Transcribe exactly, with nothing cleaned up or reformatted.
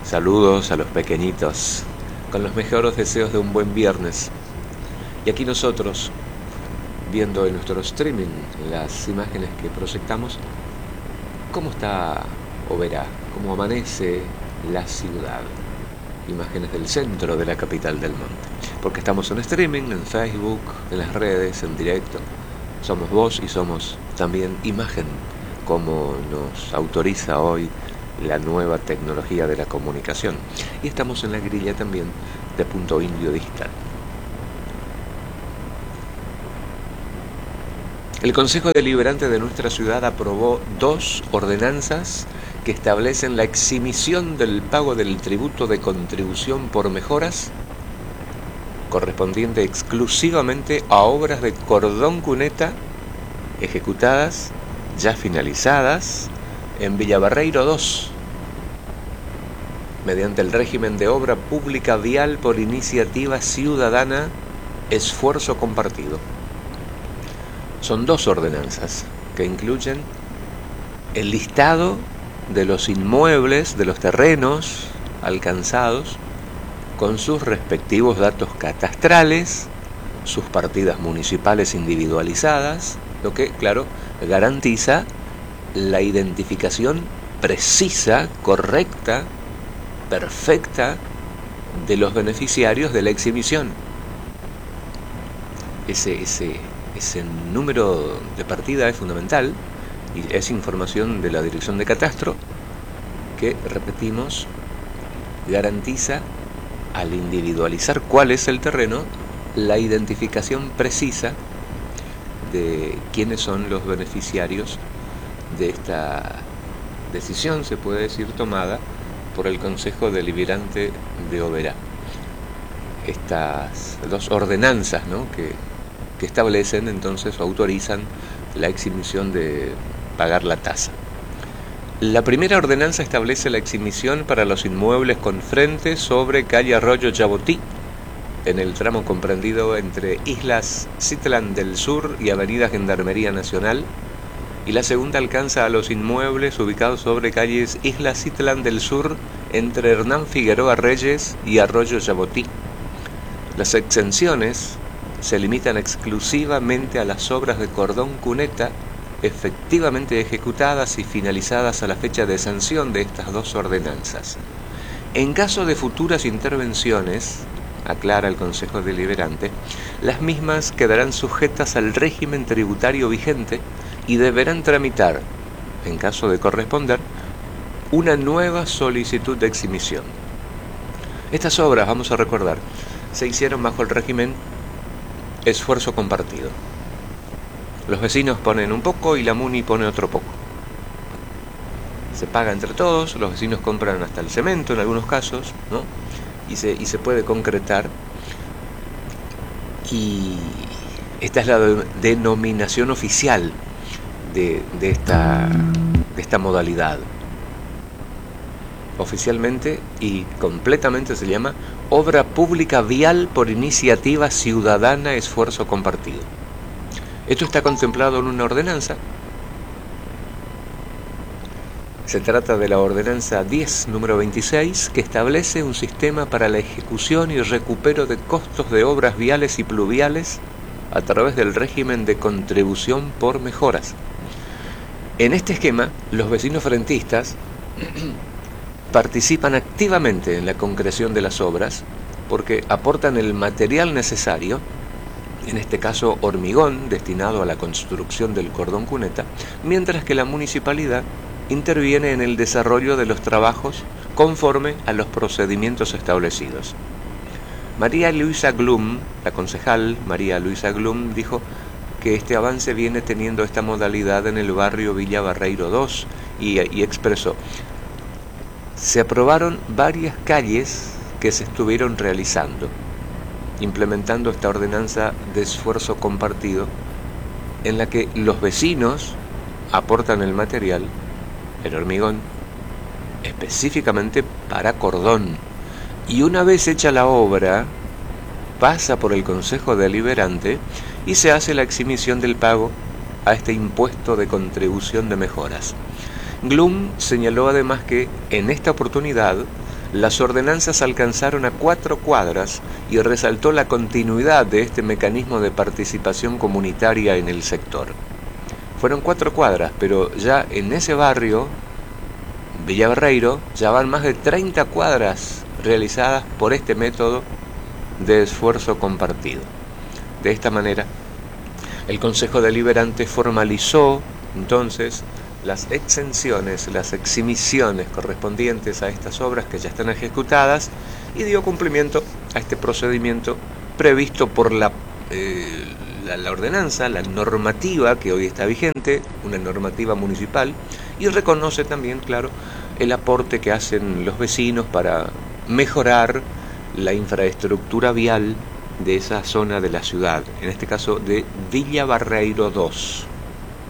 Saludos a los pequeñitos, con los mejores deseos de un buen viernes. Y aquí nosotros, viendo en nuestro streaming las imágenes que proyectamos, cómo está Oberá, cómo amanece la ciudad. Imágenes del centro de la capital del monte. Porque estamos en streaming, en Facebook, en las redes, en directo. Somos voz y somos también imagen, como nos autoriza hoy la nueva tecnología de la comunicación. Y estamos en la grilla también de Punto Indio Digital. El Consejo Deliberante de nuestra ciudad aprobó dos ordenanzas que establecen la exhibición del pago del tributo de contribución por mejoras correspondiente exclusivamente a obras de cordón cuneta ejecutadas, ya finalizadas, en Villabarreiro dos, mediante el régimen de obra pública vial por iniciativa ciudadana, esfuerzo compartido. Son dos ordenanzas que incluyen el listado de los inmuebles, de los terrenos alcanzados, con sus respectivos datos catastrales, sus partidas municipales individualizadas, lo que, claro, garantiza la identificación precisa, correcta, perfecta de los beneficiarios de la exhibición. Ese, ese, ese número de partida es fundamental y es información de la Dirección de Catastro que, repetimos, garantiza, al individualizar cuál es el terreno, la identificación precisa de quiénes son los beneficiarios de esta decisión, se puede decir, tomada por el Consejo Deliberante de Oberá. Estas dos ordenanzas, ¿no?, que, que establecen entonces o autorizan la exhibición de pagar la tasa. La primera ordenanza establece la exhibición para los inmuebles con frente sobre calle Arroyo Jabotí, en el tramo comprendido entre Islas Citlán del Sur y Avenida Gendarmería Nacional, y la segunda alcanza a los inmuebles ubicados sobre calles Islas Citlán del Sur entre Hernán Figueroa Reyes y Arroyo Jabotí. Las exenciones se limitan exclusivamente a las obras de cordón cuneta efectivamente ejecutadas y finalizadas a la fecha de sanción de estas dos ordenanzas. En caso de futuras intervenciones, aclara el Consejo Deliberante, las mismas quedarán sujetas al régimen tributario vigente y deberán tramitar, en caso de corresponder, una nueva solicitud de exhibición. Estas obras, vamos a recordar, se hicieron bajo el régimen esfuerzo compartido. Los vecinos ponen un poco y la MUNI pone otro poco. Se paga entre todos, los vecinos compran hasta el cemento en algunos casos, ¿no? Y se, y se puede concretar. Y esta es la de, denominación oficial de, de, esta, de esta modalidad. Oficialmente y completamente se llama Obra Pública Vial por Iniciativa Ciudadana, Esfuerzo Compartido. Esto está contemplado en una ordenanza. Se trata de la ordenanza diez, número veintiséis, que establece un sistema para la ejecución y recupero de costos de obras viales y pluviales a través del régimen de contribución por mejoras. En este esquema, los vecinos frentistas participan activamente en la concreción de las obras porque aportan el material necesario, en este caso hormigón destinado a la construcción del cordón cuneta, mientras que la municipalidad interviene en el desarrollo de los trabajos conforme a los procedimientos establecidos. María Luisa Glum, la concejal María Luisa Glum, dijo que este avance viene teniendo esta modalidad en el barrio Villabarreiro dos y, y expresó: se aprobaron varias calles que se estuvieron realizando, implementando esta ordenanza de esfuerzo compartido, en la que los vecinos aportan el material, el hormigón, específicamente para cordón, y una vez hecha la obra, pasa por el Consejo Deliberante y se hace la exhibición del pago a este impuesto de contribución de mejoras. Glum señaló además que, en esta oportunidad, las ordenanzas alcanzaron a cuatro cuadras y resaltó la continuidad de este mecanismo de participación comunitaria en el sector. Fueron cuatro cuadras, pero ya en ese barrio, Villa Barreiro, ya van más de treinta cuadras realizadas por este método de esfuerzo compartido. De esta manera, el Consejo Deliberante formalizó entonces las exenciones, las eximiciones correspondientes a estas obras que ya están ejecutadas y dio cumplimiento a este procedimiento previsto por la, eh, la, la ordenanza, la normativa que hoy está vigente, una normativa municipal, y reconoce también, claro, el aporte que hacen los vecinos para mejorar la infraestructura vial de esa zona de la ciudad, en este caso de Villa Barreiro dos.